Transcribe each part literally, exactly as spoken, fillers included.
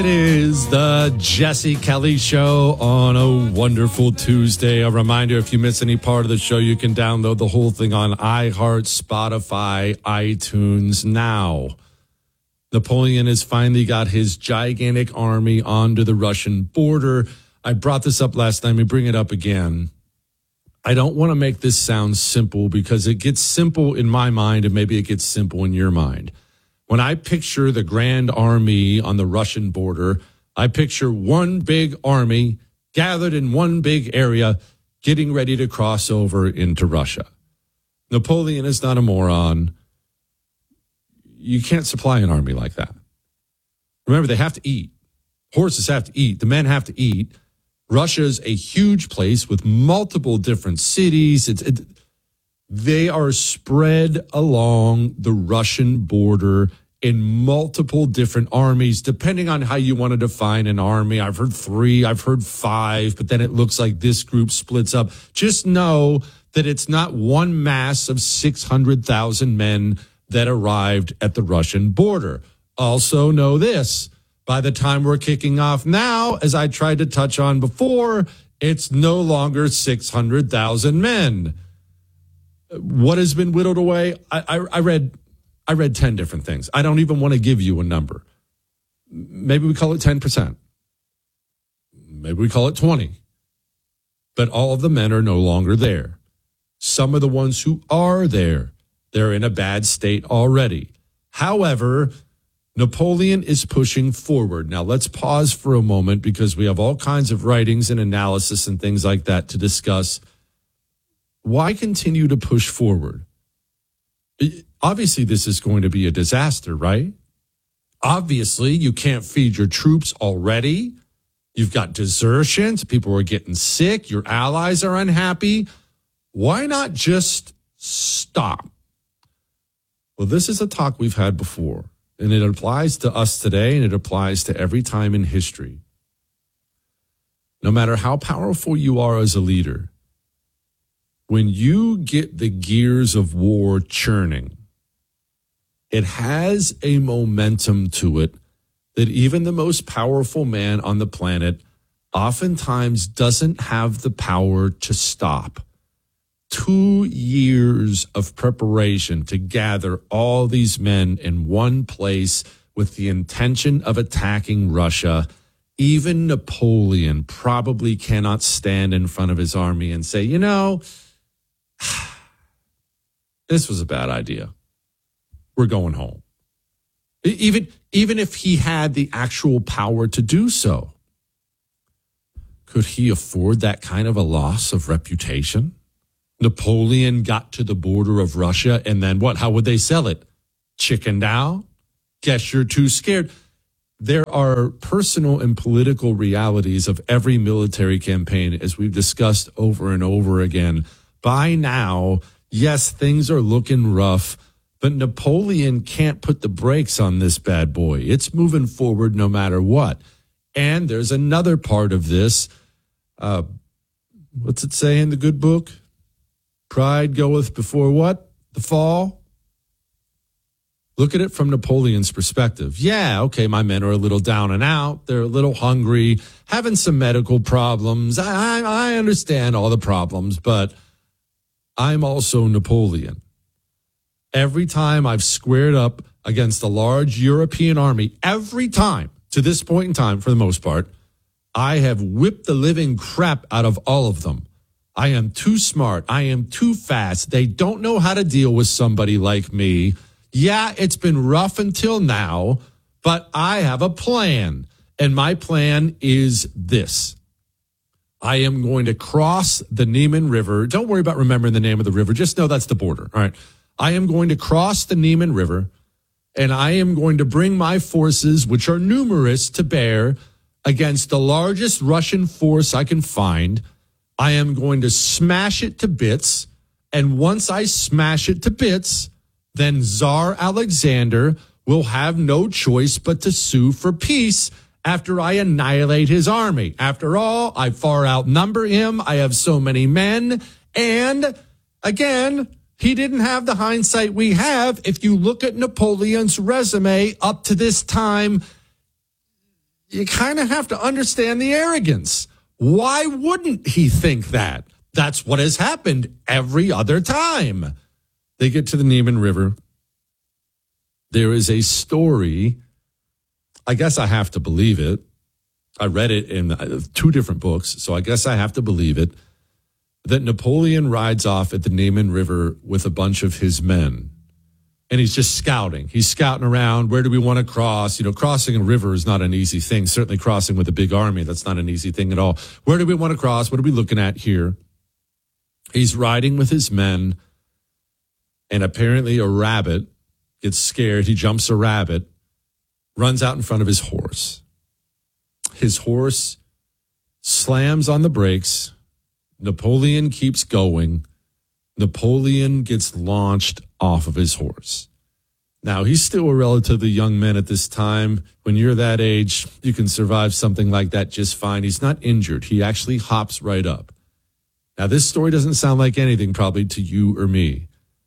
It is the Jesse Kelly Show on a wonderful Tuesday. A reminder, if you miss any part of the show, you can download the whole thing on iHeart, Spotify, iTunes now. Napoleon has finally got his gigantic army onto the Russian border. I brought this up last time. We bring it up again. I don't want to make this sound simple because it gets simple in my mind and maybe it gets simple in your mind. When I picture the Grand Army on the Russian border, I picture one big army gathered in one big area getting ready to cross over into Russia. Napoleon is not a moron. You can't supply an army like that. Remember, they have to eat. Horses have to eat. The men have to eat. Russia's a huge place with multiple different cities. It's, it, they are spread along the Russian border in multiple different armies, depending on how you want to define an army. I've heard three, I've heard five, but then it looks like this group splits up. Just know that it's not one mass of six hundred thousand men that arrived at the Russian border. Also know this, by the time we're kicking off now, as I tried to touch on before, it's no longer six hundred thousand men. What has been whittled away? I, I, I read I read ten different things. I don't even want to give you a number. Maybe we call it ten percent. Maybe we call it twenty. But all of the men are no longer there. Some of the ones who are there, they're in a bad state already. However, Napoleon is pushing forward. Now, let's pause for a moment because we have all kinds of writings and analysis and things like that to discuss. Why continue to push forward? Obviously, this is going to be a disaster, right? Obviously, you can't feed your troops already. You've got desertions. People are getting sick. Your allies are unhappy. Why not just stop? Well, this is a talk we've had before, and it applies to us today, and it applies to every time in history. No matter how powerful you are as a leader, when you get the gears of war churning, it has a momentum to it that even the most powerful man on the planet oftentimes doesn't have the power to stop. Two years of preparation to gather all these men in one place with the intention of attacking Russia. Even Napoleon probably cannot stand in front of his army and say, you know, this was a bad idea. We're going home. Even, even if he had the actual power to do so, could he afford that kind of a loss of reputation? Napoleon got to the border of Russia, and then what? How would they sell it? Chickened out? Guess you're too scared. There are personal and political realities of every military campaign, as we've discussed over and over again. By now, yes, things are looking rough, but Napoleon can't put the brakes on this bad boy. It's moving forward no matter what. And there's another part of this. Uh, what's it say in the good book? Pride goeth before what? The fall? Look at it from Napoleon's perspective. Yeah, okay, my men are a little down and out. They're a little hungry, having some medical problems. I, I understand all the problems, but I'm also Napoleon. Every time I've squared up against a large European army, every time to this point in time, for the most part, I have whipped the living crap out of all of them. I am too smart. I am too fast. They don't know how to deal with somebody like me. Yeah, it's been rough until now, but I have a plan. And my plan is this. I am going to cross the Niemen River. Don't worry about remembering the name of the river. Just know that's the border. All right. I am going to cross the Niemen River, and I am going to bring my forces, which are numerous, to bear against the largest Russian force I can find. I am going to smash it to bits. And once I smash it to bits, then Tsar Alexander will have no choice but to sue for peace after I annihilate his army. After all, I far outnumber him. I have so many men. And again, he didn't have the hindsight we have. If you look at Napoleon's resume up to this time, you kind of have to understand the arrogance. Why wouldn't he think that? That's what has happened every other time. They get to the Niemen River. There is a story. I guess I have to believe it. I read it in two different books, so I guess I have to believe it, that Napoleon rides off at the Niemen River with a bunch of his men. And he's just scouting. He's scouting around. Where do we want to cross? You know, crossing a river is not an easy thing. Certainly crossing with a big army, that's not an easy thing at all. Where do we want to cross? What are we looking at here? He's riding with his men, and apparently a rabbit gets scared. He jumps a rabbit, runs out in front of his horse. His horse slams on the brakes. Napoleon keeps going. Napoleon gets launched off of his horse. Now, he's still a relatively young man at this time. When you're that age, you can survive something like that just fine. He's not injured. He actually hops right up. Now, this story doesn't sound like anything probably to you or me.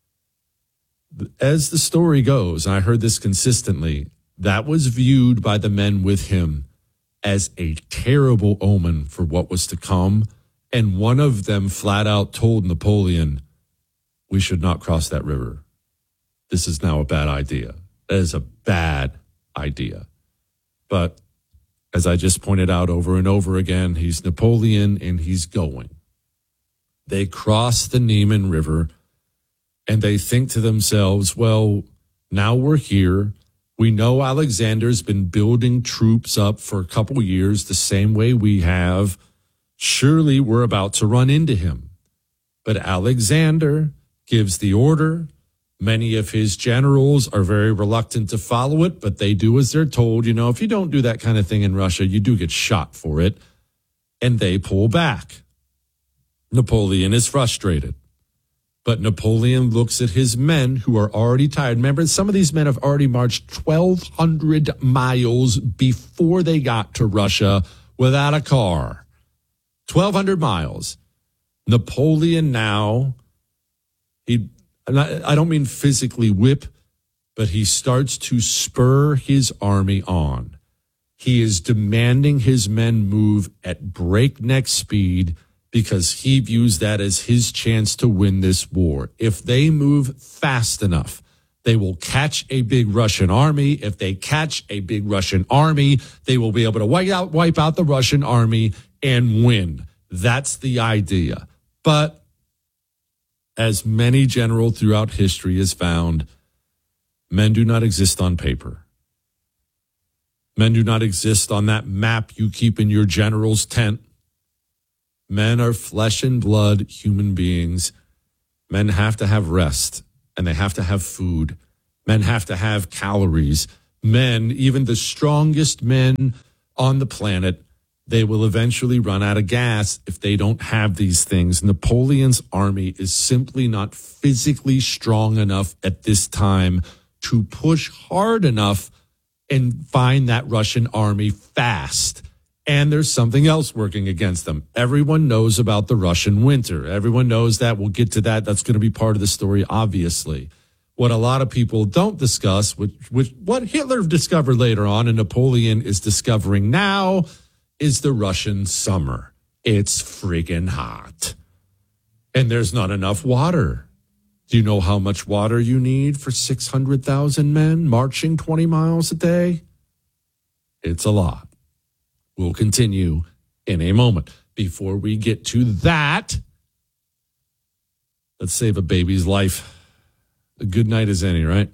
As the story goes, and I heard this consistently, that was viewed by the men with him as a terrible omen for what was to come. And one of them flat out told Napoleon, we should not cross that river. This is now a bad idea. That is a bad idea. But as I just pointed out over and over again, he's Napoleon and he's going. They cross the Niemen River and they think to themselves, well, now we're here. We know Alexander's been building troops up for a couple years the same way we have. Surely we're about to run into him. But Alexander gives the order. Many of his generals are very reluctant to follow it, but they do as they're told. You know, if you don't do that kind of thing in Russia, you do get shot for it. And they pull back. Napoleon is frustrated. But Napoleon looks at his men who are already tired. Remember, some of these men have already marched twelve hundred miles before they got to Russia without a car. twelve hundred miles. Napoleon now, he, I don't mean physically whip, but he starts to spur his army on. He is demanding his men move at breakneck speed because he views that as his chance to win this war. If they move fast enough, they will catch a big Russian army. If they catch a big Russian army, they will be able to wipe out, wipe out the Russian army and win. That's the idea. But as many generals throughout history has found, men do not exist on paper. Men do not exist on that map you keep in your general's tent. Men are flesh and blood human beings. Men have to have rest, and they have to have food. Men have to have calories. Men, even the strongest men on the planet, they will eventually run out of gas if they don't have these things. Napoleon's army is simply not physically strong enough at this time to push hard enough and find that Russian army fast. And there's something else working against them. Everyone knows about the Russian winter. Everyone knows that. We'll get to that. That's going to be part of the story, obviously. What a lot of people don't discuss, which, which what Hitler discovered later on and Napoleon is discovering now, is the Russian summer. It's friggin' hot. And there's not enough water. Do you know how much water you need for six hundred thousand men marching twenty miles a day? It's a lot. We'll continue in a moment. Before we get to that, let's save a baby's life. A good night as any, right?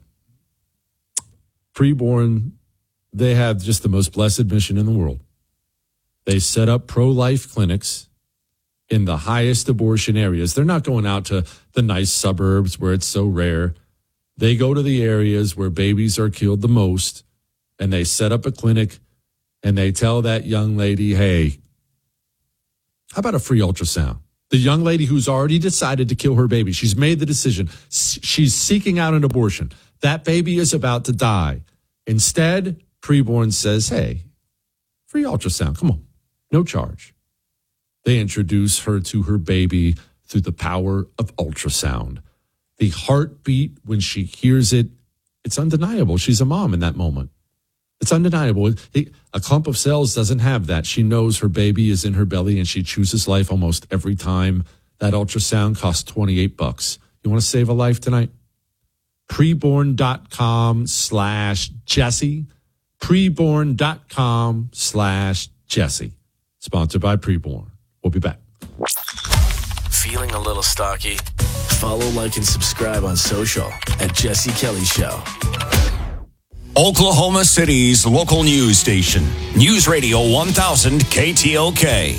Preborn, they have just the most blessed mission in the world. They set up pro-life clinics in the highest abortion areas. They're not going out to the nice suburbs where it's so rare. They go to the areas where babies are killed the most, and they set up a clinic, and they tell that young lady, hey, how about a free ultrasound? The young lady who's already decided to kill her baby, she's made the decision. She's seeking out an abortion. That baby is about to die. Instead, Preborn says, hey, free ultrasound, come on, no charge. They introduce her to her baby through the power of ultrasound. The heartbeat, when she hears it, it's undeniable. She's a mom in that moment. It's undeniable. A clump of cells doesn't have that. She knows her baby is in her belly, and she chooses life almost every time. That ultrasound costs twenty-eight bucks. You want to save a life tonight? Preborn.com slash Jesse. Preborn.com slash Jesse. Sponsored by Preborn. We'll be back. Feeling a little stocky? Follow, like, and subscribe on social at Jesse Kelly Show. Oklahoma City's local news station. News Radio one thousand K T O K.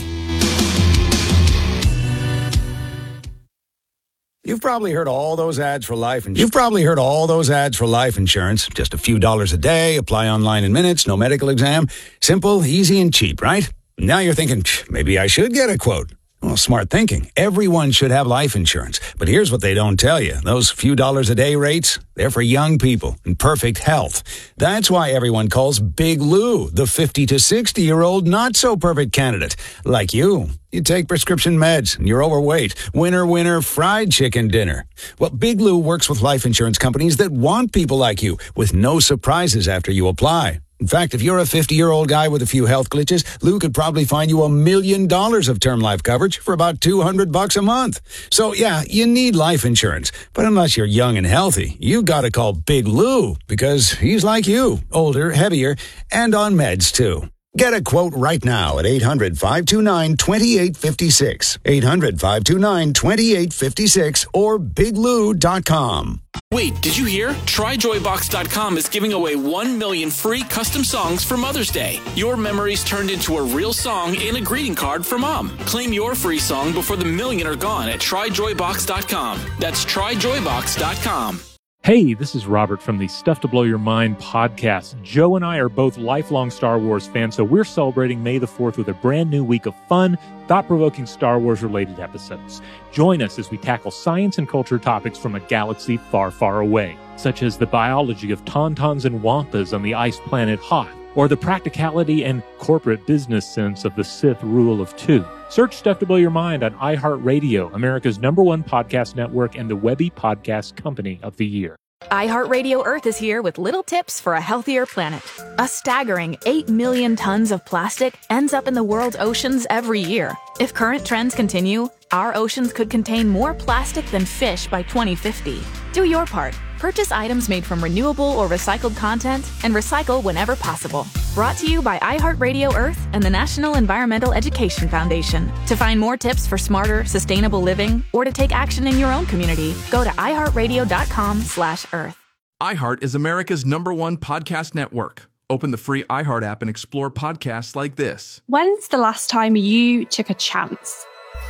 You've probably heard all those ads for life insurance. You've probably heard all those ads for life insurance. Just a few dollars a day, apply online in minutes, no medical exam. Simple, easy, and cheap, right? Now you're thinking, maybe I should get a quote. Well, smart thinking. Everyone should have life insurance. But here's what they don't tell you. Those few dollars a day rates, they're for young people in perfect health. That's why everyone calls Big Lou the fifty to sixty-year-old not-so-perfect candidate. Like you. You take prescription meds and you're overweight. Winner, winner, fried chicken dinner. Well, Big Lou works with life insurance companies that want people like you with no surprises after you apply. In fact, if you're a fifty-year-old guy with a few health glitches, Lou could probably find you a million dollars of term life coverage for about two hundred bucks a month. So, yeah, you need life insurance. But unless you're young and healthy, you got to call Big Lou because he's like you, older, heavier, and on meds, too. Get a quote right now at eight hundred, five two nine, two eight five six, eight hundred, five two nine, two eight five six, or big lou dot com. Wait, did you hear? Try joy box dot com is giving away one million free custom songs for Mother's Day. Your memories turned into a real song and a greeting card for Mom. Claim your free song before the million are gone at try joy box dot com. That's try joy box dot com. Hey, this is Robert from the Stuff to Blow Your Mind podcast. Joe and I are both lifelong Star Wars fans, so we're celebrating May the fourth with a brand new week of fun, thought-provoking Star Wars-related episodes. Join us as we tackle science and culture topics from a galaxy far, far away, such as the biology of tauntauns and wampas on the ice planet Hoth, or the practicality and corporate business sense of the Sith rule of two. Search Stuff to Blow Your Mind on iHeartRadio, America's number one podcast network and the Webby Podcast Company of the Year. iHeartRadio Earth is here with little tips for a healthier planet. A staggering eight million tons of plastic ends up in the world's oceans every year. If current trends continue, our oceans could contain more plastic than fish by twenty fifty. Do your part. Purchase items made from renewable or recycled content and recycle whenever possible. Brought to you by iHeartRadio Earth and the National Environmental Education Foundation. To find more tips for smarter, sustainable living or to take action in your own community, go to iHeartRadio.com slash Earth. iHeart is America's number one podcast network. Open the free iHeart app and explore podcasts like this. When's the last time you took a chance?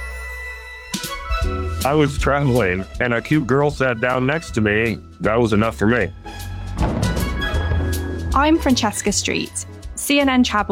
I was traveling, and a cute girl sat down next to me. That was enough for me. I'm Francesca Street, C N N travel